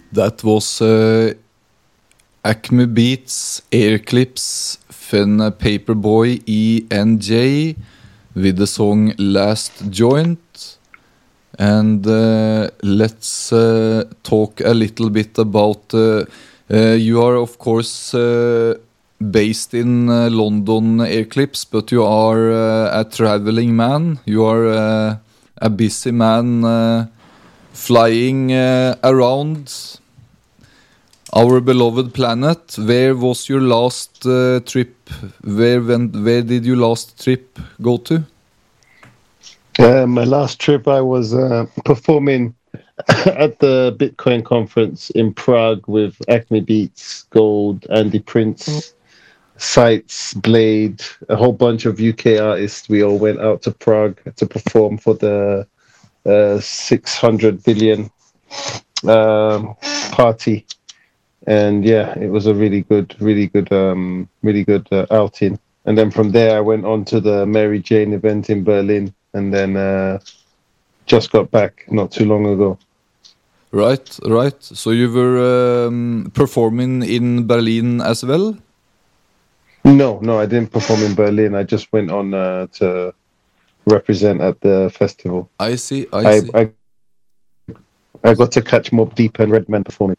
That was Acme Beats, Airclips, Fun Paperboy ENJ with the song Last Joint. And let's talk a little bit about you are of course based in London, Airclips, but you are a traveling man. You are a busy man flying around our beloved planet. Where was your last trip? Where did your last trip go to? My last trip, I was performing at the Bitcoin conference in Prague with Acme Beats, Gold, Andy Prince, Sights, Blade, a whole bunch of UK artists. We all went out to Prague to perform for the 600 billion party. And yeah, it was a really good outing. And then from there, I went on to the Mary Jane event in Berlin, and then just got back not too long ago. Right. So you were performing in Berlin as well? No, I didn't perform in Berlin. I just went on to represent at the festival. I see. I got to catch Mobb Deep and Redman performing.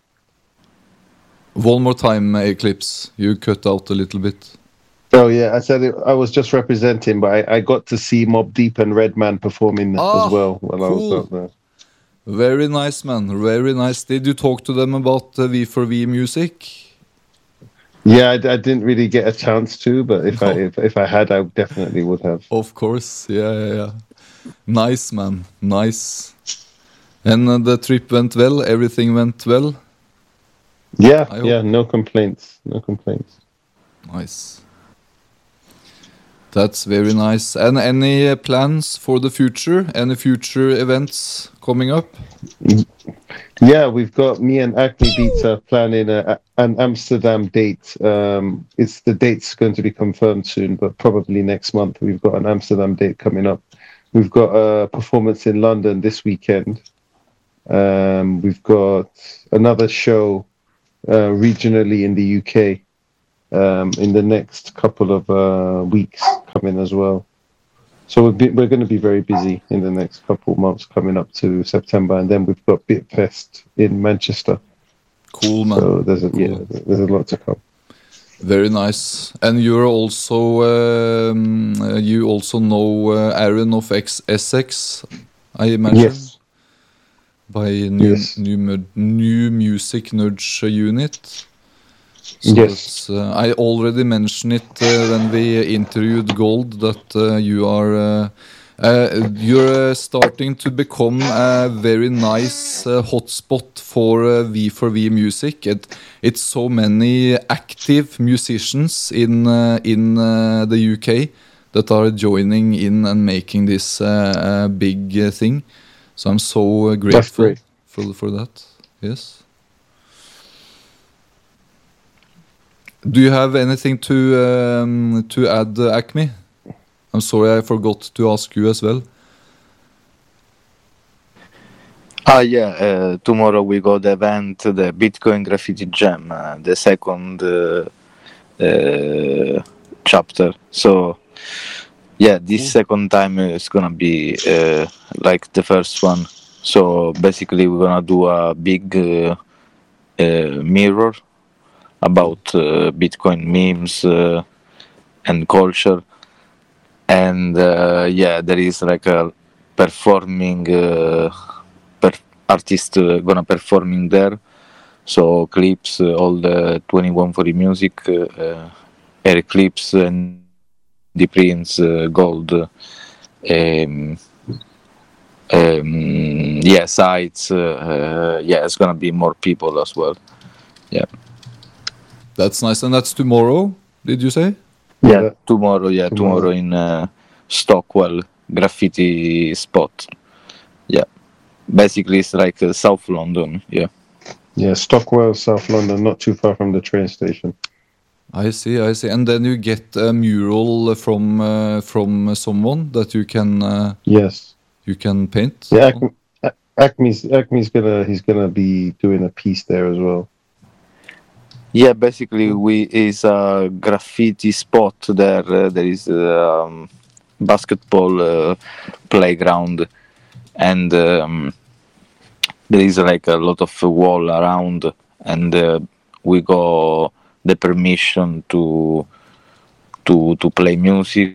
One more time, Eclipse. You cut out a little bit. Oh yeah, I said I was just representing, but I got to see Mobb Deep and Redman performing as well while cool. I was out there. Very nice, man. Very nice. Did you talk to them about V4V music? Yeah, I didn't really get a chance to, but if I had, I definitely would have. Of course, yeah. Nice, man. Nice. And the trip went well. Everything went well. Yeah. No complaints. Nice. That's very nice. And any plans for the future? Any future events coming up? Yeah, we've got me and Acme Beats are planning an Amsterdam date. The date's going to be confirmed soon, but probably next month. We've got an Amsterdam date coming up. We've got a performance in London this weekend. We've got another show regionally in the UK in the next couple of weeks coming as well. So we're going to be very busy in the next couple of months coming up to September, and then we've got Bitfest in Manchester. Cool, man. So there's a lot to come. Very nice. And you're also you also know Aaron of Essex, I imagine. Yes. By new music nudge unit. So yes. I already mentioned it when we interviewed Gold that you're starting to become a very nice hotspot for V4V music. It's so many active musicians in the UK that are joining in and making this big thing. So I'm so grateful for that. Yes. Do you have anything to add, Acme? I'm sorry, I forgot to ask you as well. Tomorrow we got the event, the Bitcoin Graffiti Jam, the second chapter. So, this second time is gonna be like the first one. So basically, we're gonna do a big mirror about Bitcoin memes and culture, and there is like a performing artist gonna performing there. So clips, all the 2140 music, Eric Clips and the Prince, Gold, Sights. It's gonna be more people as well. Yeah. That's nice, and that's tomorrow, did you say? Yeah, tomorrow in Stockwell graffiti spot. Yeah, basically it's like South London. Yeah, Stockwell, South London, not too far from the train station. I see. And then you get a mural from someone that you can yes, you can paint. Yeah, Acme's gonna be doing a piece there as well. Yeah, basically, we is a graffiti spot there. There is basketball playground, and there is like a lot of wall around, and we got the permission to play music,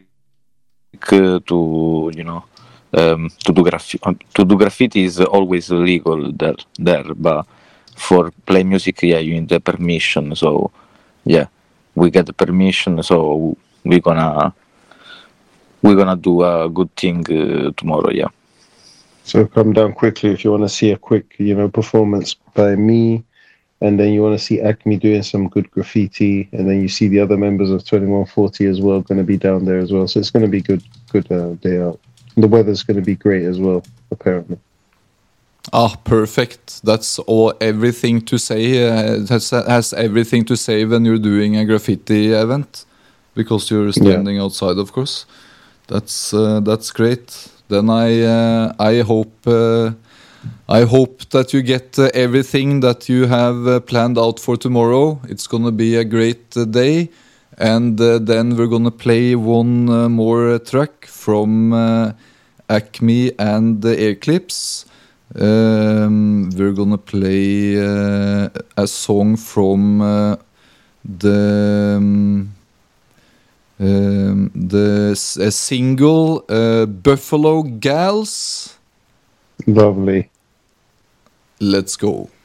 to to do graffiti is always legal there, but for play music, yeah, you need the permission. So yeah, we get the permission, so we're gonna do a good thing tomorrow. Yeah. So come down quickly if you want to see a quick, performance by me, and then you want to see Acme doing some good graffiti, and then you see the other members of 2140 as well going to be down there as well. So it's going to be good day out. The weather's going to be great as well, apparently. Perfect. That's everything to say. It has everything to say when you're doing a graffiti event, because you're standing outside, of course. That's great. Then I hope that you get everything that you have planned out for tomorrow. It's gonna be a great day, and then we're gonna play one more track from Acme and the Airclips. We're gonna play a song from the single Buffalo Gals. Lovely. Let's go.